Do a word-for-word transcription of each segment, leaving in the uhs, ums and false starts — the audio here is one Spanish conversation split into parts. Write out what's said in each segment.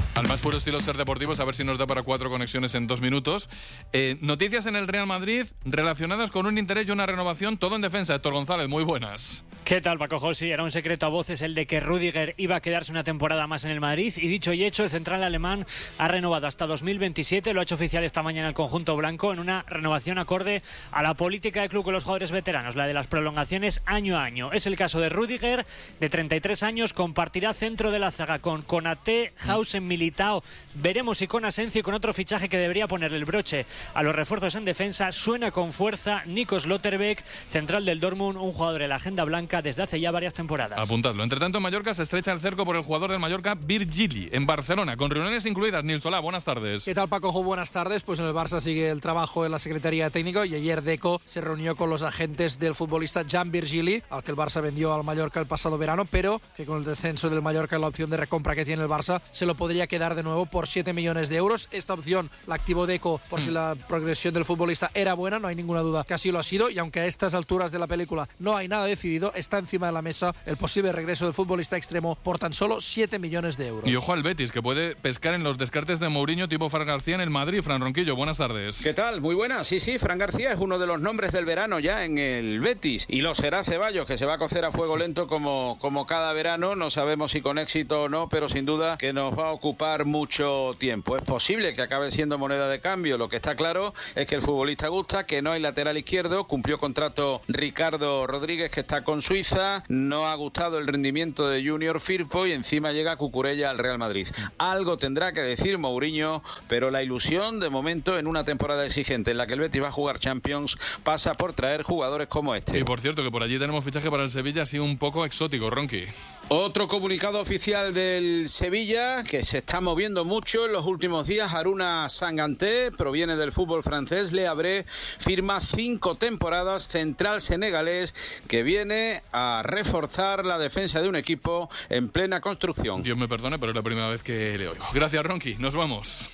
Al más puro estilo Ser Deportivos, a ver si nos da para cuatro conexiones en dos minutos. Eh, noticias en el Real Madrid relacionadas con un interés y una renovación, todo en defensa. Héctor González, muy buenas. ¿Qué tal, Paco José? Era un secreto a voces el de que Rüdiger iba a quedarse una temporada más en el Madrid, y dicho y hecho, el central alemán ha renovado hasta dos mil veintisiete, lo ha hecho oficial esta mañana el conjunto blanco, en una renovación acorde a la política del club con los jugadores veteranos, la de las prolongaciones año a año. Es el caso de Rüdiger, de treinta y tres años, compartirá centro de la zaga con Konaté, Hausen, Militao. Veremos si con Asensio y con otro fichaje que debería ponerle el broche a los refuerzos en defensa. Suena con fuerza Nico Schlotterbeck, central del Dortmund, un jugador en la agenda blanca desde hace ya varias temporadas. Apuntadlo. Entre tanto, en Mallorca se estrecha el cerco por el jugador del Mallorca, Virgili, en Barcelona, con reuniones incluidas. Nils Solá, buenas tardes. ¿Qué tal, Paco? Buenas tardes. Pues en el Barça sigue el trabajo en la Secretaría de Técnico, y ayer Deco se reunió con los agentes del futbolista Jan Virgili, al que el Barça vendió al Mallorca el pasado verano, pero que con el descenso del Mallorca y la opción de recompra que tiene el Barça, se lo podría quedar de nuevo por siete millones de euros. Esta opción la activó Deco por mm. si la progresión del futbolista era buena, no hay ninguna duda que así lo ha sido, y aunque a estas alturas de la película no hay nada decidido, está encima de la mesa el posible regreso del futbolista extremo por tan solo siete millones de euros. Y ojo al Betis, que puede pescar en los descartes de Mourinho tipo Fran García en el Madrid. Fran Ronquillo, buenas tardes. ¿Qué tal? Muy buenas. Sí, sí, Fran García es uno de los nombres del verano ya en el Betis, y lo será Ceballos, que se va a cocer a fuego lento como, como cada verano. No sabemos si con éxito o no, pero sin duda que nos va a ocupar mucho tiempo. Es posible que acabe siendo moneda de cambio. Lo que está claro es que el futbolista gusta, que no hay lateral izquierdo. Cumplió contrato Ricardo Rodríguez, que está con Suiza. No ha gustado el rendimiento de Junior Firpo, y encima llega Cucurella al Real Madrid. Algo tendrá que decir Mourinho, pero la ilusión de momento en una temporada exigente en la que el Betis va a jugar Champions pasa por traer jugadores como este. Y por cierto, que por allí tenemos fichaje para el Sevilla, así un poco exótico, Ronqui. Otro comunicado oficial del Sevilla, que se está moviendo mucho en los últimos días. Haruna Sanganté, proviene del fútbol francés. Le Habré firma cinco temporadas, central senegalés, que viene a reforzar la defensa de un equipo en plena construcción. Dios me perdone, pero es la primera vez que le oigo. Gracias, Ronqui. Nos vamos.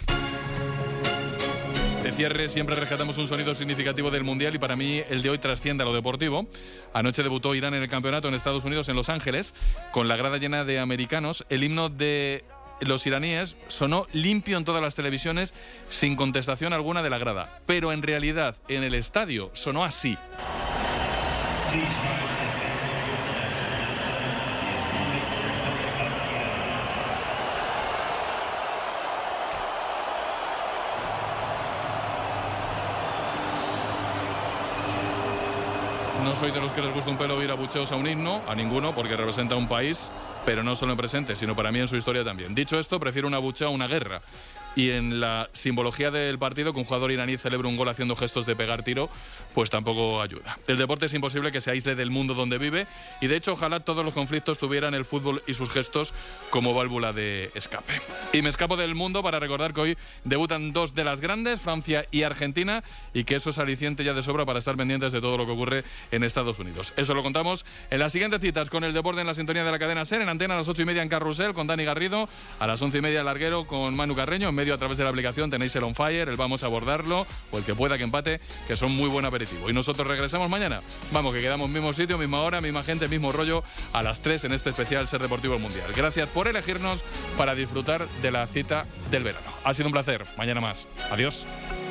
De cierre siempre rescatamos un sonido significativo del Mundial, y para mí el de hoy trasciende a lo deportivo. Anoche debutó Irán en el campeonato en Estados Unidos, en Los Ángeles, con la grada llena de americanos. El himno de los iraníes sonó limpio en todas las televisiones, sin contestación alguna de la grada. Pero en realidad, en el estadio sonó así. No soy de los que les gusta un pelo oír abucheos a un himno, a ninguno, porque representa un país, pero no solo en presente, sino para mí en su historia también. Dicho esto, prefiero un abucheo a una guerra. Y en la simbología del partido, que un jugador iraní celebre un gol haciendo gestos de pegar tiro, pues tampoco ayuda. El deporte es imposible que se aísle del mundo donde vive, y de hecho ojalá todos los conflictos tuvieran el fútbol y sus gestos como válvula de escape. Y me escapo del mundo para recordar que hoy debutan dos de las grandes, Francia y Argentina, y que eso es aliciente ya de sobra para estar pendientes de todo lo que ocurre en Estados Unidos. Eso lo contamos en las siguientes citas con el deporte en la sintonía de la cadena SER, en antena a las ocho y media en Carrusel con Dani Garrido, a las once y media Larguero con Manu Carreño, en medio a través de la aplicación tenéis el On Fire, el Vamos a abordarlo, o el que pueda que empate, que son muy buen aperitivo. Y nosotros regresamos mañana. Vamos, que quedamos mismo sitio, misma hora, misma gente, mismo rollo, a las tres en este especial Ser Deportivo Mundial. Gracias por elegirnos para disfrutar de la cita del verano. Ha sido un placer. Mañana más. Adiós.